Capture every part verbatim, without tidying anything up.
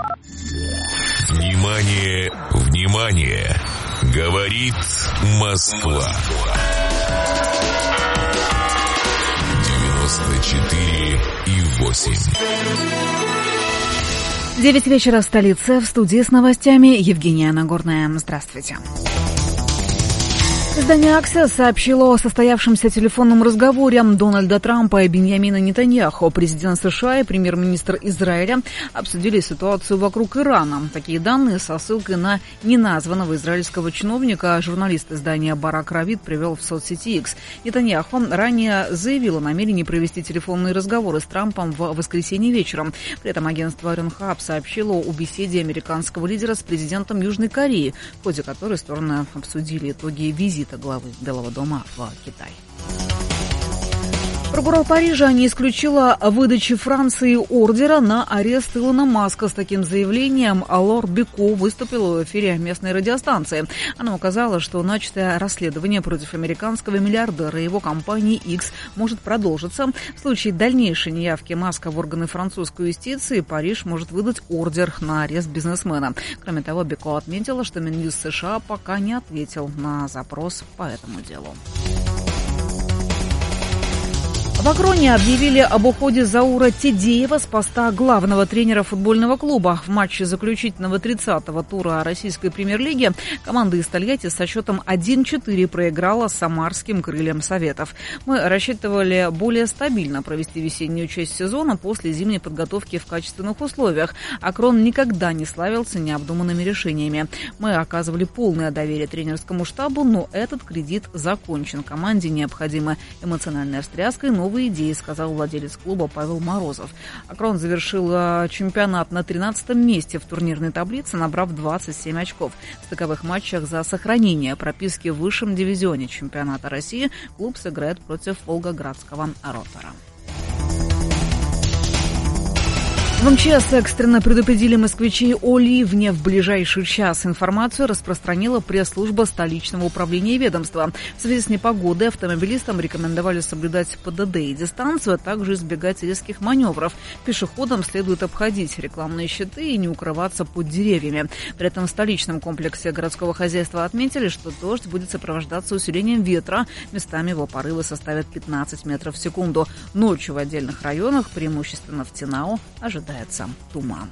Внимание, внимание! Говорит Москва. девяносто четыре и восемь. Девять вечера в столице. В студии с новостями Евгения Нагорная. Здравствуйте. Издание «Аксиос» сообщило о состоявшемся телефонном разговоре Дональда Трампа и Биньямина Нетаньяху. Президент США и премьер-министр Израиля обсудили ситуацию вокруг Ирана. Такие данные со ссылкой на неназванного израильского чиновника журналист издания Барак Равид привел в соцсети X. Нетаньяху ранее заявил о намерении провести телефонные разговоры с Трампом в воскресенье вечером. При этом агентство Ренхаб сообщило о беседе американского лидера с президентом Южной Кореи, в ходе которой стороны обсудили итоги визита главы Белого дома в Китай. Прокурор Парижа не исключила выдачи Франции ордера на арест Илона Маска. С таким заявлением Алор Беко выступила в эфире местной радиостанции. Она указала, что начатое расследование против американского миллиардера и его компании X может продолжиться. В случае дальнейшей неявки Маска в органы французской юстиции Париж может выдать ордер на арест бизнесмена. Кроме того, Беко отметила, что Минюст США пока не ответил на запрос по этому делу. В Акроне объявили об уходе Заура Тедеева с поста главного тренера футбольного клуба. В матче заключительного тридцатого тура российской премьер-лиги команда из Тольятти со счетом один-четыре проиграла самарским крыльям Советов. Мы рассчитывали более стабильно провести весеннюю часть сезона после зимней подготовки в качественных условиях. Акрон никогда не славился необдуманными решениями. Мы оказывали полное доверие тренерскому штабу, но этот кредит закончен. Команде необходима эмоциональная встряска и новая идеи, сказал владелец клуба Павел Морозов. Акрон завершил чемпионат на тринадцатом месте в турнирной таблице, набрав двадцать семь очков. В стыковых матчах за сохранение прописки в высшем дивизионе чемпионата России клуб сыграет против Волгоградского «Ротора». В МЧС экстренно предупредили москвичей о ливне в ближайший час. Информацию распространила пресс-служба столичного управления ведомства. В связи с непогодой автомобилистам рекомендовали соблюдать ПДД и дистанцию, а также избегать резких маневров. Пешеходам следует обходить рекламные щиты и не укрываться под деревьями. При этом в столичном комплексе городского хозяйства отметили, что дождь будет сопровождаться усилением ветра. Местами его порывы составят пятнадцать метров в секунду. Ночью в отдельных районах, преимущественно в Тинау, ожидается туман.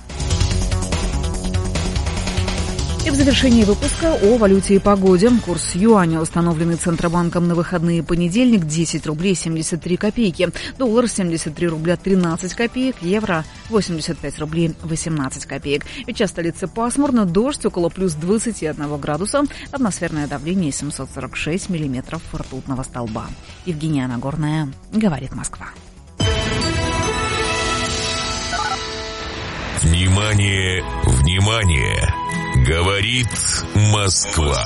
И в завершении выпуска о валюте и погоде. Курс юаня, установленный Центробанком на выходные понедельник, десять рублей семьдесят три копейки. Доллар семьдесят три рубля тринадцать копеек. Евро восемьдесят пять рублей восемнадцать копеек. Сейчас в столице пасмурно, дождь около плюс двадцати одного градуса. Атмосферное давление семьсот сорок шесть миллиметров ртутного столба. Евгения Нагорная, говорит Москва. Внимание, внимание! Говорит Москва.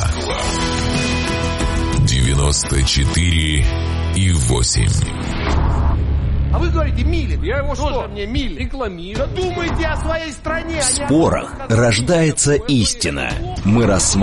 девяносто четыре и восемь. А вы говорите, Милин. Я его что? Тоже мне Милин. Рекламирую. Да думайте о своей стране. В спорах рождается истина. Мы рассмотрим